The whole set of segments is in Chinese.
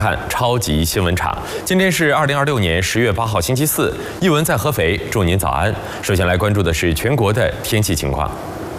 看超级新闻场，今天是2026年10月8号星期四，一文在合肥，祝您早安。首先来关注的是全国的天气情况。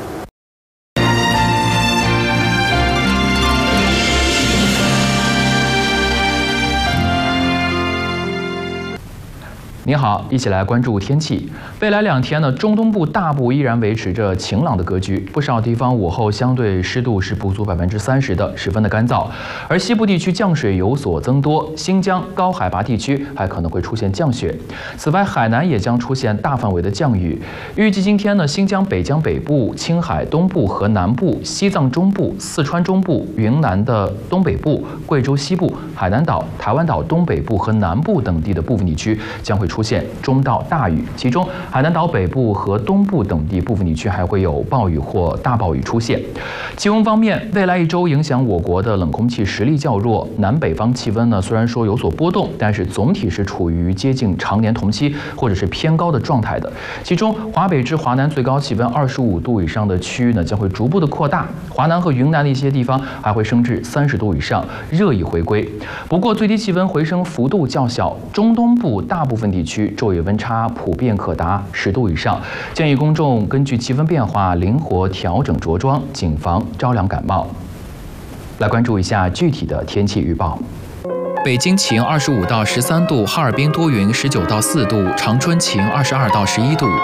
您好，一起来关注天气。未来2天呢，中东部大部依然维持着晴朗的格局，不少地方午后相对湿度是不足30%的，十分的干燥。而西部地区降水有所增多，新疆高海拔地区还可能会出现降雪。此外，海南也将出现大范围的降雨。预计今天呢，新疆北疆北部、青海东部和南部、西藏中部、四川中部、云南的东北部、贵州西部、海南岛、台湾岛东北部和南部等地的部分地区将会出现中到大雨，其中海南岛北部和东部等地部分地区还会有暴雨或大暴雨出现。气温方面，未来1周影响我国的冷空气实力较弱，南北方气温呢虽然说有所波动，但是总体是处于接近常年同期或者是偏高的状态的。其中华北至华南最高气温25度以上的区域呢将会逐步的扩大，华南和云南的一些地方还会升至30度以上，热议回归。不过最低气温回升幅度较小，中东部大部分地区昼夜温差普遍可达10度以上，建议公众根据气温变化灵活调整着装，谨防着凉感冒。来关注一下具体的天气预报。北京晴25到13度，哈尔滨多云19到4度，长春晴22到11度。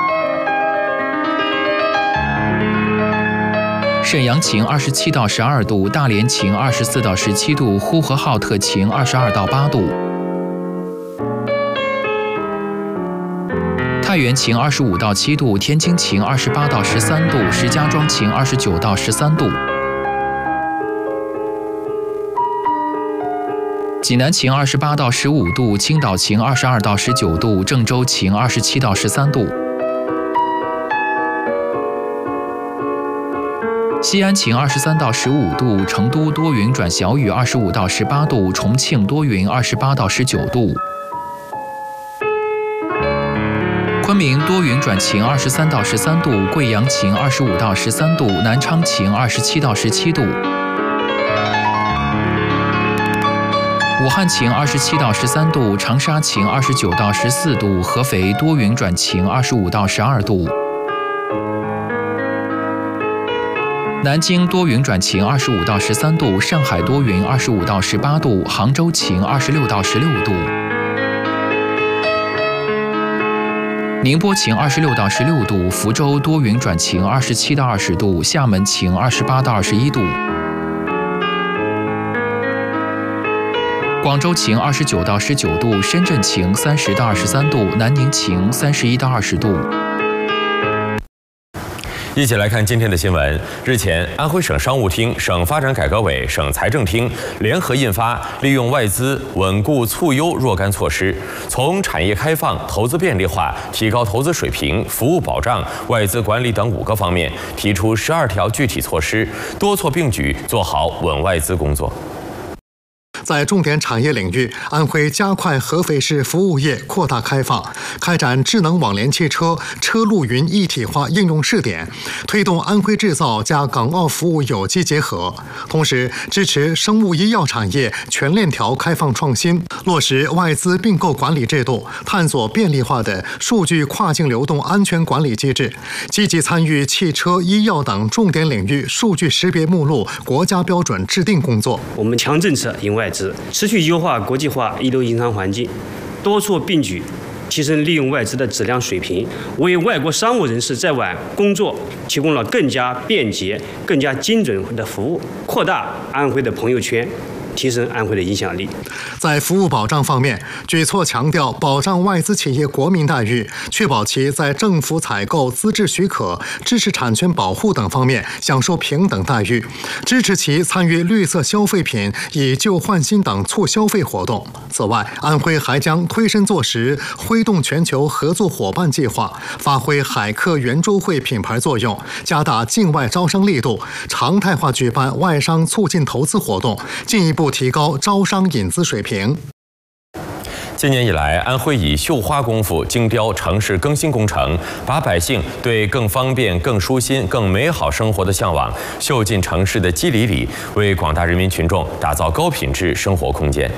沈阳晴27到12度，大连晴24到17度，呼和浩特晴22到8度。太原晴25到7度，天津晴28到13度，石家庄晴29到13度。济南晴28到15度，青岛晴22到19度，郑州晴27到13度。西安晴23到15度，成都多云转小雨25到18度，重庆多云28到19度。昆明多云转晴23到13度，贵阳晴25到13度，南昌晴27到17度。武汉晴27到13度，长沙晴29到14度，合肥多云转晴25到12度。南京多云转晴25到13度，上海多云25到18度，杭州晴26到16度。宁波晴26到16度，福州多云转晴27到20度，厦门晴28到21度。广州晴29到19度，深圳晴30到23度，南宁晴31到20度。 一起来看今天的新闻。日前，安徽省商务厅、省发展改革委、省财政厅联合印发利用外资稳固促优若干措施，从产业开放、投资便利化、提高投资水平、服务保障、外资管理等5个方面，提出12条具体措施，多措并举，做好稳外资工作。 在重点产业领域，安徽加快合肥市服务业扩大开放，开展智能网联汽车、车路云一体化应用试点，推动安徽制造加港澳服务有机结合。同时，支持生物医药产业全链条开放创新，落实外资并购管理制度，探索便利化的数据跨境流动安全管理机制，积极参与汽车、医药等重点领域数据识别目录国家标准制定工作。 我们强政策引外资。 持续优化国际化一流营商环境，多措并举，提升利用外资的质量水平，为外国商务人士在外工作提供了更加便捷、更加精准的服务，扩大安徽的朋友圈。 提升安徽的影响力。 在服务保障方面，举措强调保障外资企业国民待遇，确保其在政府采购、资质许可、知识产权保护等方面享受平等待遇，支持其参与绿色消费品以旧换新等促消费活动。此外，安徽还将推身作实，挥动全球合作伙伴计划，发挥海客圆桌会品牌作用，加大境外招商力度，常态化举办外商促进投资活动，进一步提高招商引资水平。 今年以来，安徽以绣花功夫精雕城市更新工程，把百姓对更方便、更舒心、更美好生活的向往绣进城市的肌理里，为广大人民群众打造高品质生活空间。